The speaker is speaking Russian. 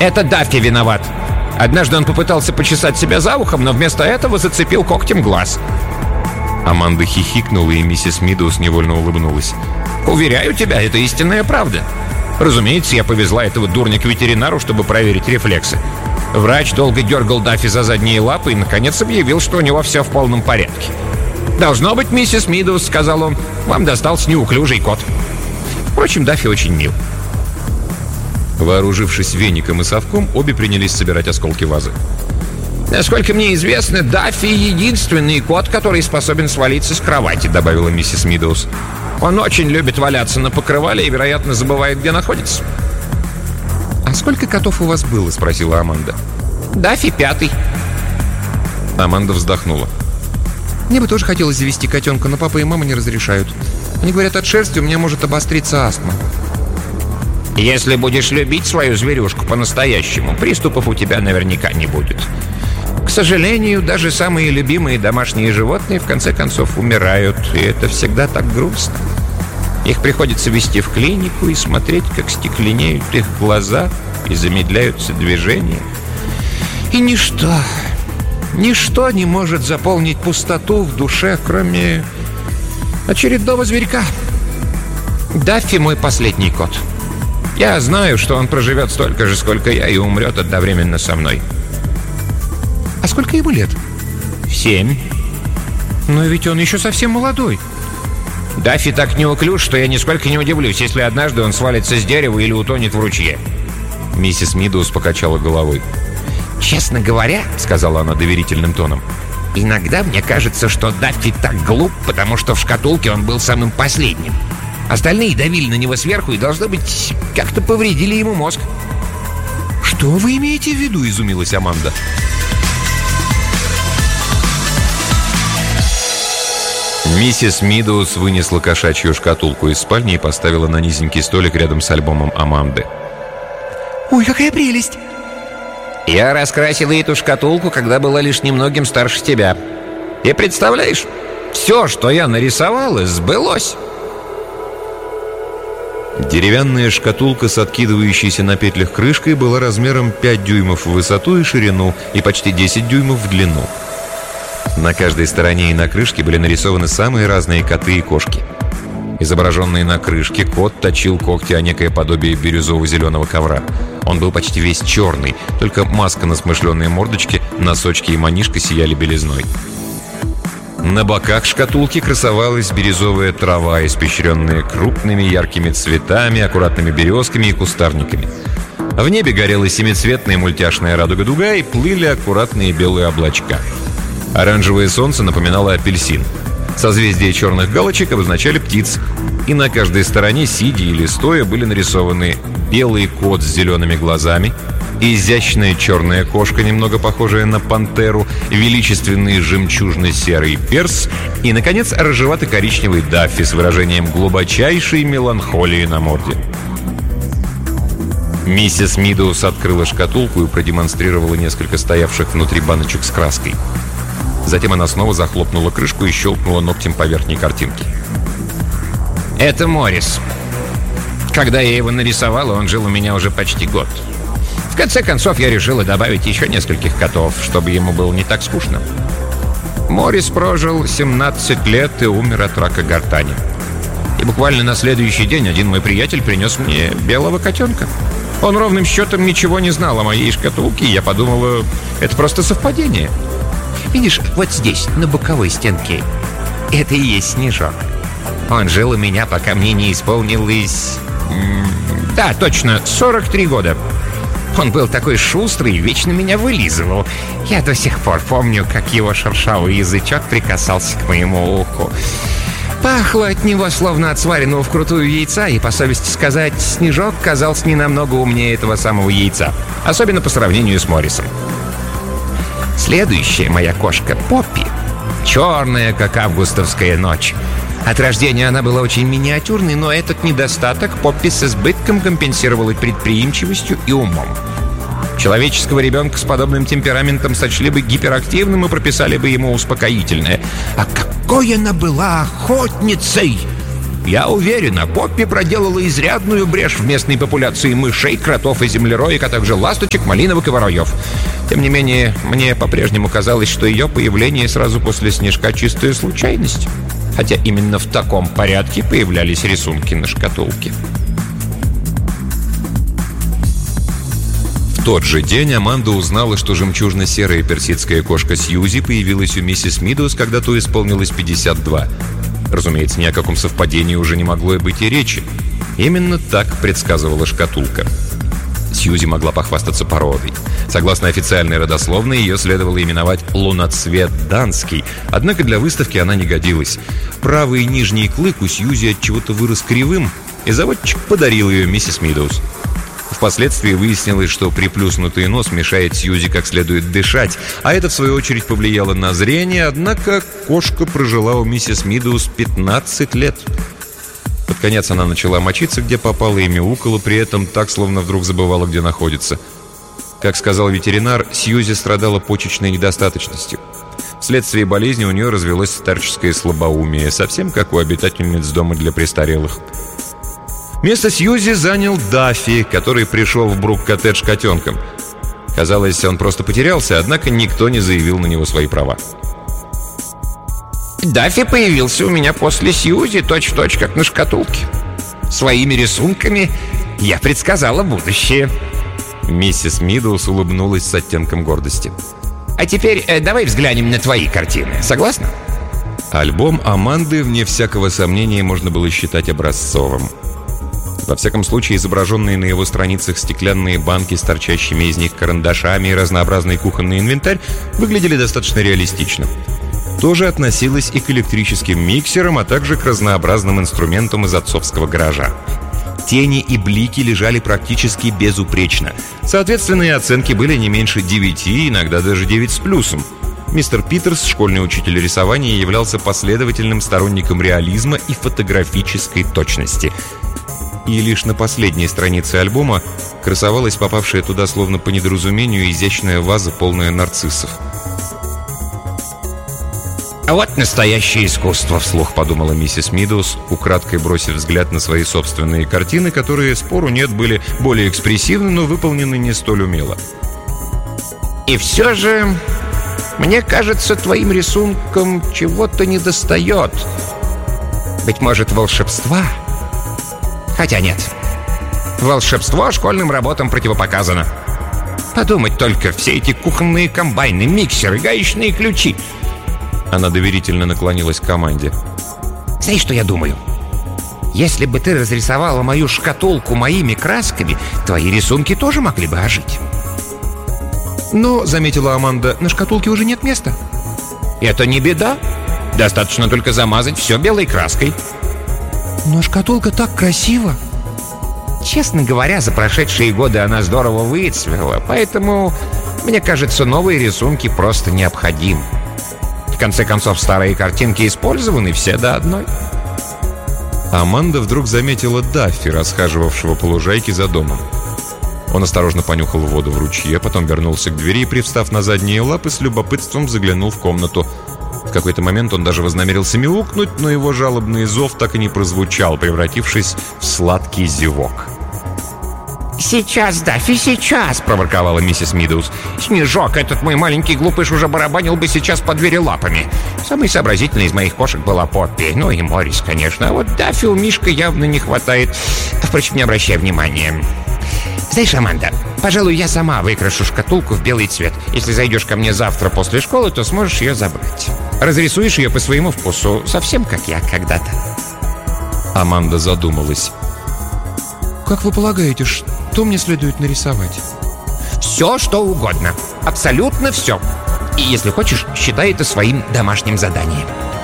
Это Даффи виноват. Однажды он попытался почесать себя за ухом, но вместо этого зацепил когтем глаз». Аманда хихикнула, и миссис Мидоуз невольно улыбнулась. «Уверяю тебя, это истинная правда. Разумеется, я повезла этого дурня к ветеринару, чтобы проверить рефлексы. Врач долго дергал Даффи за задние лапы и, наконец, объявил, что у него все в полном порядке. «Должно быть, миссис Мидоуз, — сказал он, — вам достался неуклюжий кот». Впрочем, Даффи очень мил». Вооружившись веником и совком, обе принялись собирать осколки вазы. «Насколько мне известно, Даффи — единственный кот, который способен свалиться с кровати», — добавила миссис Мидоуз. «Он очень любит валяться на покрывале и, вероятно, забывает, где находится». «А сколько котов у вас было?» — спросила Аманда. «Даффи 5-й». Аманда вздохнула. «Мне бы тоже хотелось завести котенка, но папа и мама не разрешают. Они говорят, от шерсти у меня может обостриться астма». «Если будешь любить свою зверюшку по-настоящему, приступов у тебя наверняка не будет. К сожалению, даже самые любимые домашние животные в конце концов умирают, и это всегда так грустно. Их приходится везти в клинику и смотреть, как стекленеют их глаза и замедляются движения. И ничто не может заполнить пустоту в душе, кроме очередного зверька. Даффи — мой последний кот. Я знаю, что он проживет столько же, сколько я, и умрет одновременно со мной». «А сколько ему лет?» 7. «Но ведь он еще совсем молодой». Даффи так неуклюж, что я нисколько не удивлюсь, если однажды он свалится с дерева или утонет в ручье». Миссис Мидоуз покачала головой. «Честно говоря, — сказала она доверительным тоном, — иногда мне кажется, что Даффи так глуп, потому что в шкатулке он был самым последним. Остальные давили на него сверху и, должно быть, как-то повредили ему мозг». «Что вы имеете в виду?» — изумилась Аманда. Миссис Мидоуз вынесла кошачью шкатулку из спальни и поставила на низенький столик рядом с альбомом Аманды. «Ой, какая прелесть!» «Я раскрасила эту шкатулку, когда была лишь немногим старше тебя. И представляешь, все, что я нарисовала, сбылось». Деревянная шкатулка с откидывающейся на петлях крышкой была размером 5 дюймов в высоту и ширину и почти 10 дюймов в длину. На каждой стороне и на крышке были нарисованы самые разные коты и кошки. Изображенный на крышке кот точил когти о некое подобие бирюзово-зеленого ковра. Он был почти весь черный, только маска на смышленой мордочке, носочки и манишка сияли белизной. На боках шкатулки красовалась бирюзовая трава, испещренная крупными яркими цветами, аккуратными березками и кустарниками. В небе горела семицветная мультяшная радуга-дуга, и плыли аккуратные белые облачка. Оранжевое солнце напоминало апельсин. Созвездия черных галочек обозначали птиц. И на каждой стороне, сидя или стоя, были нарисованы белый кот с зелеными глазами, изящная черная кошка, немного похожая на пантеру, величественный жемчужно-серый перс и, наконец, рыжевато-коричневый Даффи с выражением глубочайшей меланхолии на морде. Миссис Мидоуз открыла шкатулку и продемонстрировала несколько стоявших внутри баночек с краской. Затем она снова захлопнула крышку и щелкнула ногтем по верхней картинке. «Это Моррис. Когда я его нарисовала, он жил у меня уже почти год. В конце концов, я решила добавить еще нескольких котов, чтобы ему было не так скучно. Моррис прожил 17 лет и умер от рака гортани. И буквально на следующий день один мой приятель принес мне белого котенка. Он ровным счетом ничего не знал о моей шкатулке, и я подумала, это просто совпадение. Видишь, вот здесь, на боковой стенке, это и есть Снежок. Он жил у меня, пока мне не исполнилось... Да, точно, 43 года. Он был такой шустрый, вечно меня вылизывал. Я до сих пор помню, как его шершавый язычок прикасался к моему уху. Пахло от него, словно от сваренного вкрутую яйца, и, по совести сказать, Снежок казался не намного умнее этого самого яйца. Особенно по сравнению с Моррисом. Следующая моя кошка — Поппи. Черная, как августовская ночь. От рождения она была очень миниатюрной, но этот недостаток Поппи с избытком компенсировала предприимчивостью и умом. Человеческого ребенка с подобным темпераментом сочли бы гиперактивным и прописали бы ему успокоительное. А какой она была охотницей! Я уверена, Поппи проделала изрядную брешь в местной популяции мышей, кротов и землероек, а также ласточек, малиновок и воробьев. Тем не менее, мне по-прежнему казалось, что ее появление сразу после снежка — чистая случайность. Хотя именно в таком порядке появлялись рисунки на шкатулке. В тот же день Аманда узнала, что жемчужно-серая персидская кошка Сьюзи появилась у миссис Мидоуз, когда той исполнилось 52. Разумеется, ни о каком совпадении уже не могло и быть и речи. Именно так предсказывала шкатулка. Сьюзи могла похвастаться породой. Согласно официальной родословной, ее следовало именовать «Луноцвет Данский», однако для выставки она не годилась. Правый нижний клык у Сьюзи от чего-то вырос кривым, и заводчик подарил ее миссис Мидоуз. Впоследствии выяснилось, что приплюснутый нос мешает Сьюзи как следует дышать, а это, в свою очередь, повлияло на зрение, однако кошка прожила у миссис Мидоуз 15 лет. Под конец она начала мочиться, где попала, и мяукала, при этом так, словно вдруг забывала, где находится. Как сказал ветеринар, Сьюзи страдала почечной недостаточностью. Вследствие болезни у нее развелось старческое слабоумие, совсем как у обитательниц дома для престарелых. Место Сьюзи занял Даффи, который пришел в Брук-коттедж котенком. Казалось, он просто потерялся, однако никто не заявил на него свои права. Даффи появился у меня после Сьюзи, точь-в-точь, как на шкатулке. Своими рисунками я предсказала будущее. Миссис Мидоуз улыбнулась с оттенком гордости. А теперь давай взглянем на твои картины. Согласна? Альбом Аманды, вне всякого сомнения, можно было считать образцовым. Во всяком случае, изображенные на его страницах стеклянные банки с торчащими из них карандашами и разнообразный кухонный инвентарь выглядели достаточно реалистично. То же относилось и к электрическим миксерам, а также к разнообразным инструментам из отцовского гаража. Тени и блики лежали практически безупречно. Соответственно, и оценки были не меньше 9, иногда даже 9 с плюсом. Мистер Питерс, школьный учитель рисования, являлся последовательным сторонником реализма и фотографической точности. И лишь на последней странице альбома красовалась попавшая туда словно по недоразумению изящная ваза, полная нарциссов. А вот настоящее искусство, вслух подумала миссис Мидоуз, украдкой бросив взгляд на свои собственные картины, которые, спору нет, были более экспрессивны, но выполнены не столь умело. И все же, мне кажется, твоим рисункам чего-то недостает. Быть может, волшебства? Хотя нет. Волшебство школьным работам противопоказано. Подумать только, все эти кухонные комбайны, миксеры, гаечные ключи. Она доверительно наклонилась к команде. Знаешь, что я думаю? Если бы ты разрисовала мою шкатулку моими красками, твои рисунки тоже могли бы ожить. Но, заметила Аманда, на шкатулке уже нет места. Это не беда. Достаточно только замазать все белой краской. Но шкатулка так красива. Честно говоря, за прошедшие годы она здорово выцвела, поэтому, мне кажется, новые рисунки просто необходимы. В конце концов, старые картинки использованы все до одной. Аманда вдруг заметила Даффи, расхаживавшего по лужайке за домом. Он осторожно понюхал воду в ручье, потом вернулся к двери и, привстав на задние лапы, с любопытством заглянул в комнату. В какой-то момент он даже вознамерился мяукнуть, но его жалобный зов так и не прозвучал, превратившись в сладкий зевок. «Сейчас, Даффи, сейчас!» — проворковала миссис Мидоуз. «Снежок, этот мой маленький глупыш уже барабанил бы сейчас по двери лапами. Самый сообразительный из моих кошек была Поппи, ну и Моррис, конечно. А вот Даффи у Мишка явно не хватает. Впрочем, не обращай внимания. Знаешь, Аманда, пожалуй, я сама выкрашу шкатулку в белый цвет. Если зайдешь ко мне завтра после школы, то сможешь ее забрать. Разрисуешь ее по своему вкусу, совсем как я когда-то». Аманда задумалась. «Как вы полагаете, что мне следует нарисовать?» «Все, что угодно. Абсолютно все. И если хочешь, считай это своим домашним заданием».